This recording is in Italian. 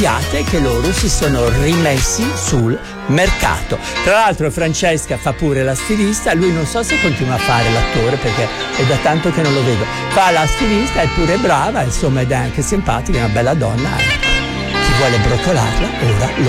che loro si sono rimessi sul mercato. Tra l'altro Francesca fa pure la stilista, lui non so se continua a fare l'attore perché è da tanto che non lo vedo, fa la stilista, è pure brava, insomma, ed è anche simpatica, è una bella donna. Chi vuole broccolarla ora lo